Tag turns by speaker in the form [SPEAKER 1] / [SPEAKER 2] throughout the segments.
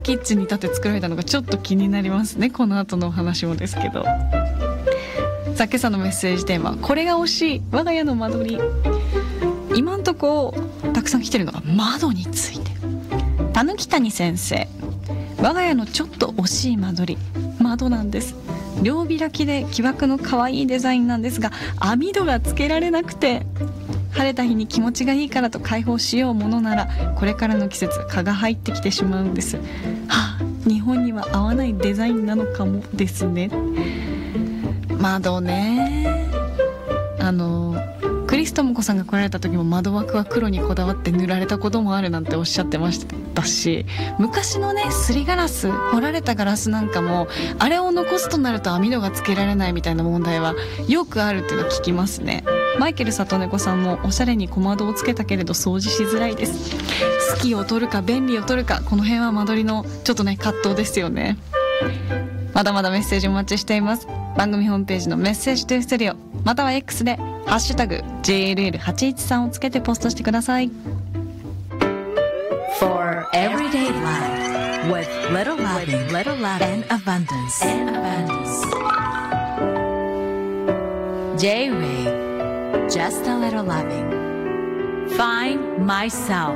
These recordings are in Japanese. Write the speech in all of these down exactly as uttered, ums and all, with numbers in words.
[SPEAKER 1] キッチンに立って作られたのがちょっと気になりますね。この後のお話もですけど。さあ今朝のメッセージテーマ、これが惜しい我が家の間取り。今んとこたくさん来てるのが窓について。たぬきたに先生、我が家のちょっと惜しい間取り、窓なんです。両開きで木枠の可愛いデザインなんですが、網戸がつけられなくて、晴れた日に気持ちがいいからと開放しようものなら、これからの季節蚊が入ってきてしまうんです。はあ、日本には合わないデザインなのかもですね。窓ね、あのクリストモコさんが来られた時も窓枠は黒にこだわって塗られたこともあるなんておっしゃってましたし、昔のねすりガラス、彫られたガラスなんかもあれを残すとなると網戸がつけられないみたいな問題はよくあるっていうのを聞きますね。マイケル里猫さんもおしゃれに小窓をつけたけれど掃除しづらいです。好きを取るか便利を取るか、この辺は間取りのちょっとね葛藤ですよね。まだまだメッセージお待ちしています。番組ホームページのメッセージトゥーステレオまたは X でハッシュタグ ジェイエルエルはちいちさん をつけてポストしてください。
[SPEAKER 2] For everyday life with little loving, little love and abundance, and abundance. J-Wave, just a little loving. Find myself.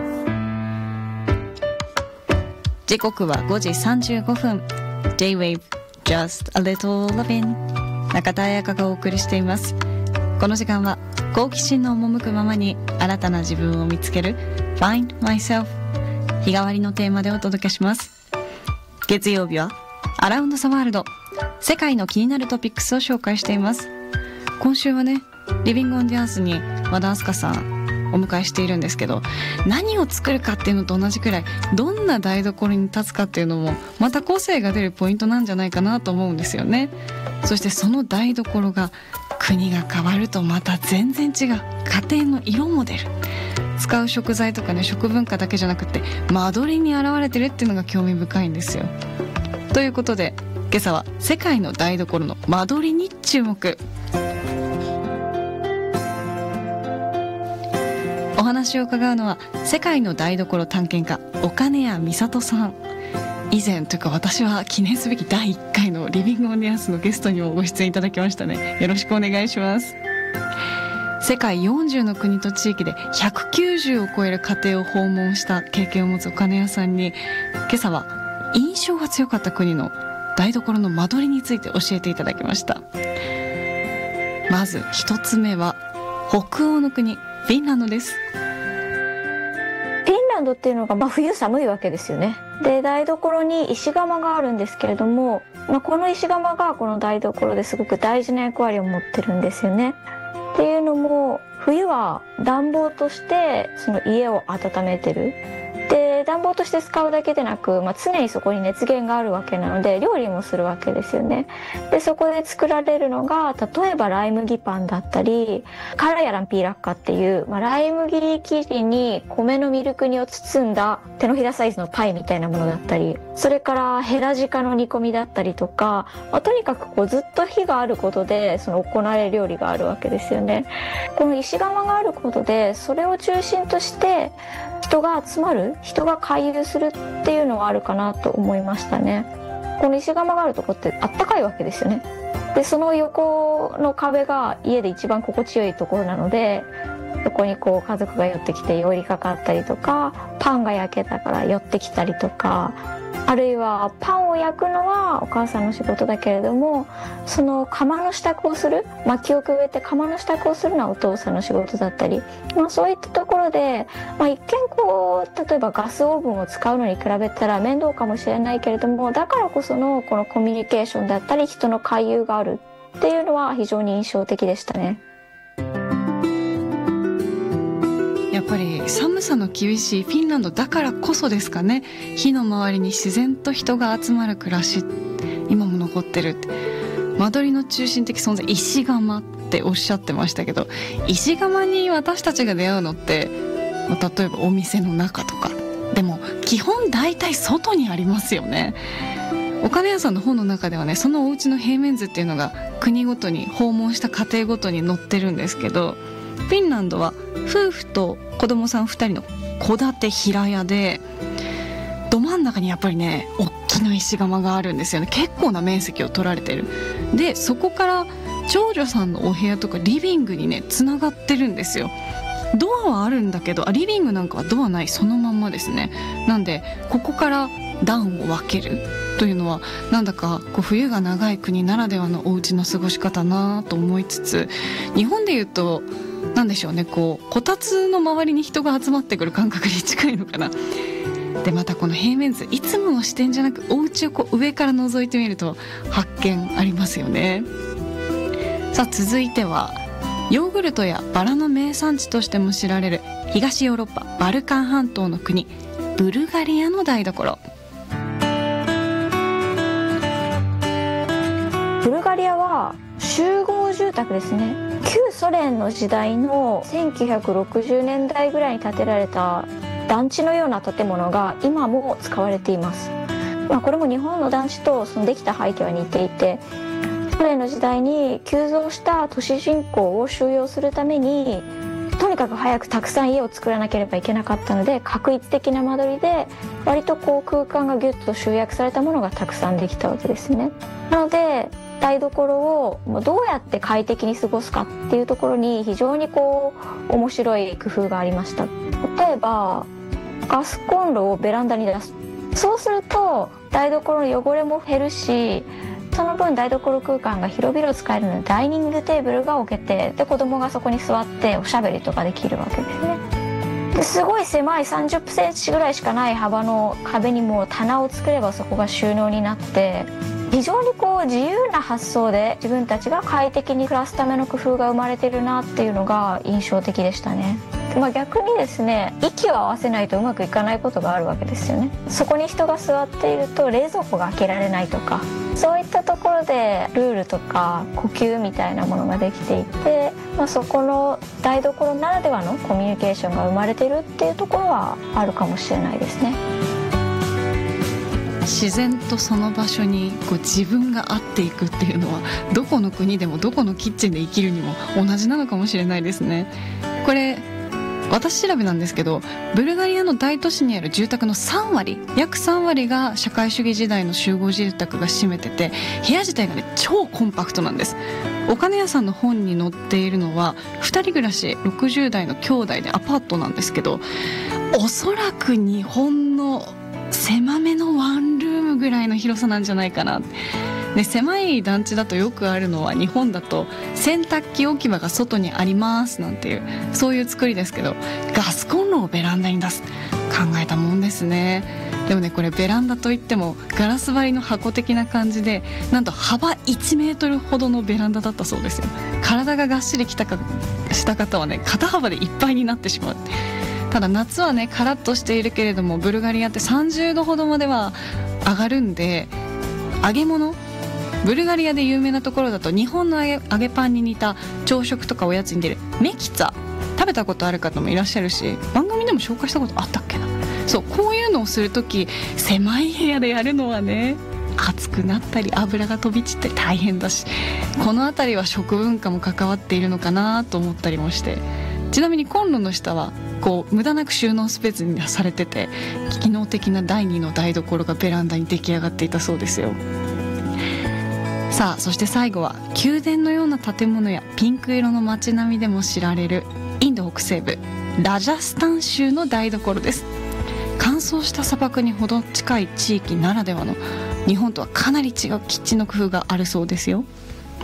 [SPEAKER 1] 時刻はごじさんじゅうごふん。 J-Wave, just a little loving。 中田彩香がお送りしています。この時間は好奇心の赴くままに新たな自分を見つける Find Myself、 日替わりのテーマでお届けします。月曜日はアラウンドザワールド、世界の気になるトピックスを紹介しています。今週はね、リビングオンディアースに和田明日香さんお迎えしているんですけど、何を作るかっていうのと同じくらいどんな台所に立つかっていうのもまた個性が出るポイントなんじゃないかなと思うんですよね。そしてその台所が国が変わるとまた全然違う家庭の色も出る。使う食材とかね、食文化だけじゃなくて間取りに現れてるっていうのが興味深いんですよ。ということで今朝は世界の台所の間取りに注目。お話を伺うのは世界の台所探検家岡根谷美里さん。以前というか私は記念すべきだいいっかいのリビングオンディアンスのゲストにもご出演いただきましたね。よろしくお願いします。世界よんじゅうの国と地域でひゃくきゅうじゅうを超える家庭を訪問した経験を持つ岡根谷さんに、今朝は印象が強かった国の台所の間取りについて教えていただきました。まず一つ目は北欧の国フィンランドです。
[SPEAKER 3] フィンランドっていうのが、まあ、冬寒いわけですよね。で、台所に石窯があるんですけれども、まあ、この石窯がこの台所ですごく大事な役割を持ってるんですよね。っていうのも、冬は暖房としてその家を温めてる。で、暖房として使うだけでなく、まあ、常にそこに熱源があるわけなので料理もするわけですよね。で、そこで作られるのが例えばライ麦パンだったりカラヤランピーラッカっていう、まあ、ライ麦生地に米のミルク煮を包んだ手のひらサイズのパイみたいなものだったり、それからヘラジカの煮込みだったりとか、まあ、とにかくこうずっと火があることでその行われる料理があるわけですよね。この石窯があることでそれを中心として人が集まる、人が回遊するっていうのがあるかなと思いましたね。この石窯があるとこってあったかいわけですよね。で、その横の壁が家で一番心地よいところなので、そこにこう家族が寄ってきて寄りかかったりとか、パンが焼けたから寄ってきたりとか、あるいはパンを焼くのはお母さんの仕事だけれども、その窯の支度をする、薪をくべて窯の支度をするのはお父さんの仕事だったり、まあ、そういったところで、まあ、一見こう例えばガスオーブンを使うのに比べたら面倒かもしれないけれども、だからこそのこのコミュニケーションだったり人の回遊があるっていうのは非常に印象的でしたね。
[SPEAKER 1] やっぱり寒さの厳しいフィンランドだからこそですかね、火の周りに自然と人が集まる暮らし今も残ってるって。間取りの中心的存在石窯っておっしゃってましたけど、石窯に私たちが出会うのって、まあ、例えばお店の中とかでも基本大体外にありますよね。岡根屋さんの本の中ではね、そのお家の平面図っていうのが国ごとに訪問した家庭ごとに載ってるんですけど、フィンランドは夫婦と子供さんふたりの戸建て平屋で、 ど真ん中にやっぱりね大きな石窯があるんですよね。結構な面積を取られてる。でそこから長女さんのお部屋とかリビングにねつながってるんですよ。ドアはあるんだけど、あリビングなんかはドアない、そのまんまですね。なんでここから段を分けるというのはなんだかこう冬が長い国ならではのお家の過ごし方なと思いつつ、日本でいうとなんでしょうね、こうこたつの周りに人が集まってくる感覚に近いのかな。でまたこの平面図、いつもの視点じゃなくお家をこう上から覗いてみると発見ありますよね。さあ続いてはヨーグルトやバラの名産地としても知られる東ヨーロッパバルカン半島の国ブルガリアの台所。
[SPEAKER 3] ブルガリアは集合住宅ですね。旧ソ連の時代のせんきゅうひゃくろくじゅうねんだいぐらいに建てられた団地のような建物が今も使われています。まあ、これも日本の団地とそのできた背景は似ていて、ソ連の時代に急増した都市人口を収容するためにとにかく早くたくさん家を作らなければいけなかったので、画一的な間取りで割とこう空間がギュッと集約されたものがたくさんできたわけですね。なので台所をもうどうやって快適に過ごすかっていうところに非常にこう面白い工夫がありました。例えばガスコンロをベランダに出す。そうすると台所の汚れも減るし、その分台所空間が広々使えるのでダイニングテーブルが置けて、で子供がそこに座っておしゃべりとかできるわけですね。ですごい狭いさんじゅっセンチぐらいしかない幅の壁にも棚を作ればそこが収納になって、非常にこう自由な発想で自分たちが快適に暮らすための工夫が生まれてるなっていうのが印象的でしたね。まあ、逆にですね、息を合わせないとうまくいかないことがあるわけですよね。そこに人が座っていると冷蔵庫が開けられないとか、そういったところでルールとか呼吸みたいなものができていて、まあ、そこの台所ならではのコミュニケーションが生まれているっていうところはあるかもしれないですね。
[SPEAKER 1] 自然とその場所にこう自分が合っていくっていうのはどこの国でもどこのキッチンで生きるにも同じなのかもしれないですね。これ私調べなんですけど、ブルガリアの大都市にある住宅のさんわり、約さんわりが社会主義時代の集合住宅が占めてて、部屋自体がね超コンパクトなんです。お金屋さんの本に載っているのはふたり暮らしろくじゅうだいの兄弟でアパートなんですけど、おそらく日本の狭めのワンルームぐらいの広さなんじゃないかな。で狭い団地だとよくあるのは、日本だと洗濯機置き場が外にありますなんていうそういう作りですけど、ガスコンロをベランダに出す、考えたもんですね。でもねこれベランダといってもガラス張りの箱的な感じで、なんと幅いちメートルほどのベランダだったそうですよ。体ががっしりきたかした方はね肩幅でいっぱいになってしまう。ただ夏はねカラッとしているけれども、ブルガリアってさんじゅうどほどまでは上がるんで、揚げ物、ブルガリアで有名なところだと日本の揚げ、揚げパンに似た朝食とかおやつに出るメキツァ、食べたことある方もいらっしゃるし、番組でも紹介したことあったっけな。そう、こういうのをするとき狭い部屋でやるのはね熱くなったり油が飛び散ったり大変だし、この辺りは食文化も関わっているのかなと思ったりもして、ちなみにコンロの下はこう無駄なく収納スペースにされてて、機能的なだいにの台所がベランダに出来上がっていたそうですよ。さあそして最後は宮殿のような建物やピンク色の街並みでも知られるインド北西部ラジャスタン州の台所です。乾燥した砂漠にほど近い地域ならではの日本とはかなり違うキッチンの工夫があるそうですよ。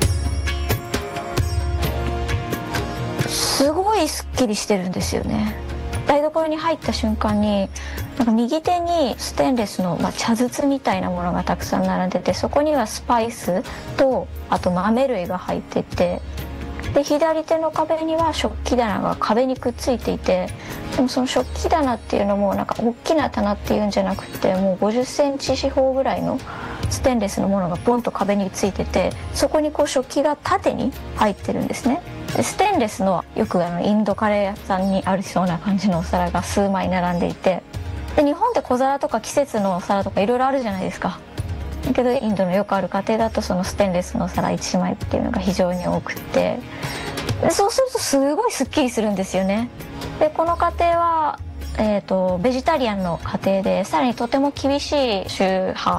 [SPEAKER 3] すごいすっきりしてるんですよね。台所に入った瞬間になんか右手にステンレスの、まあ、茶筒みたいなものがたくさん並んでて、そこにはスパイスとあと豆類が入ってて、で左手の壁には食器棚が壁にくっついていて、でもその食器棚っていうのもなんか大きな棚っていうんじゃなくて、もうごじゅっセンチ四方ぐらいのステンレスのものがポンと壁についてて、そこにこう食器が縦に入ってるんですね。でステンレスのよくあのインドカレー屋さんにありそうな感じのお皿が数枚並んでいて、で日本って小皿とか季節のお皿とかいろいろあるじゃないですか。だけどインドのよくある家庭だとそのステンレスのお皿いちまいっていうのが非常に多くて、でそうするとすごいすっきりするんですよね。でこの家庭はえーとベジタリアンの家庭で、さらにとても厳しい宗派